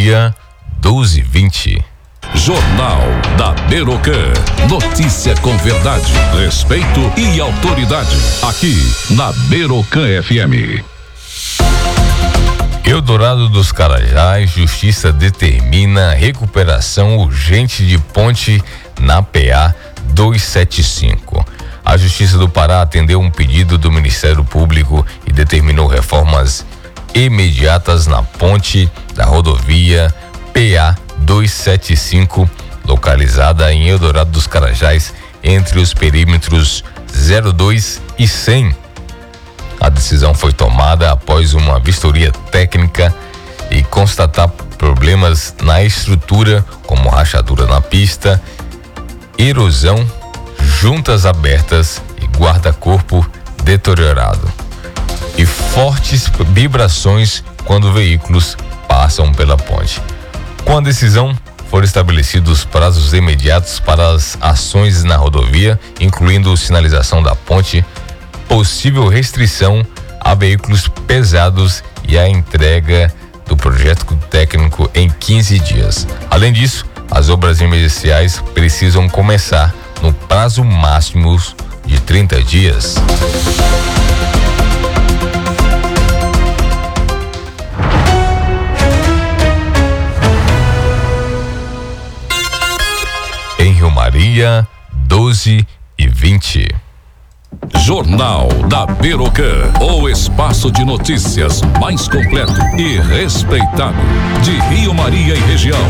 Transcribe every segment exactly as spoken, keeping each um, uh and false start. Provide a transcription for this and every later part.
Maria, doze e vinte. Jornal da Berocan. Notícia com verdade, respeito e autoridade. Aqui na Berocan F M. Eldorado dos Carajás, Justiça determina recuperação urgente de ponte na P A duzentos e setenta e cinco. A Justiça do Pará atendeu um pedido do Ministério Público e determinou reformas imediatas na ponte da rodovia P A duzentos e setenta e cinco, localizada em Eldorado dos Carajás, entre os perímetros zero dois e cem. A decisão foi tomada após uma vistoria técnica e constatar problemas na estrutura, como rachadura na pista, erosão, juntas abertas e guarda-corpo deteriorado, e fortes vibrações quando veículos passam pela ponte. Com a decisão, foram estabelecidos prazos imediatos para as ações na rodovia, incluindo sinalização da ponte, possível restrição a veículos pesados e a entrega do projeto técnico em quinze dias. Além disso, as obras emergenciais precisam começar no prazo máximo de trinta dias. Em Rio Maria, doze e vinte. Jornal da Berocan, o espaço de notícias mais completo e respeitado de Rio Maria e região.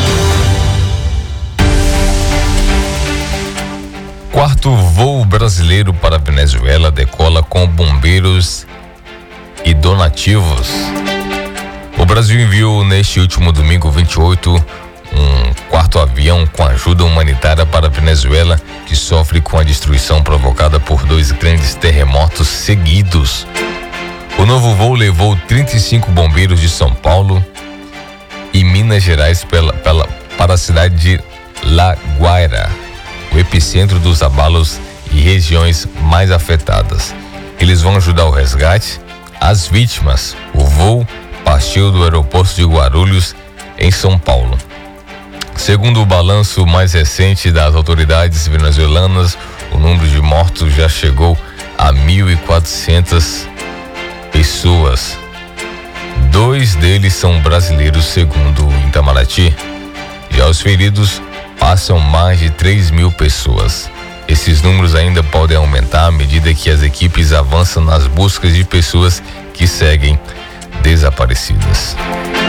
Quarto voo brasileiro para a Venezuela decola com bombeiros e donativos. O Brasil enviou neste último domingo vinte e oito um quarto avião com ajuda humanitária para a Venezuela, que sofre com a destruição provocada por dois grandes terremotos seguidos. O novo voo levou trinta e cinco bombeiros de São Paulo e Minas Gerais pela, pela, para a cidade de La Guaira, o epicentro dos abalos e regiões mais afetadas. Eles vão ajudar o resgate às vítimas. O voo partiu do aeroporto de Guarulhos, em São Paulo. Segundo o balanço mais recente das autoridades venezuelanas, o número de mortos já chegou a mil e quatrocentas pessoas. Dois deles são brasileiros, segundo o Itamaraty. Já os feridos passam mais de três mil pessoas. Esses números ainda podem aumentar à medida que as equipes avançam nas buscas de pessoas que seguem desaparecidas.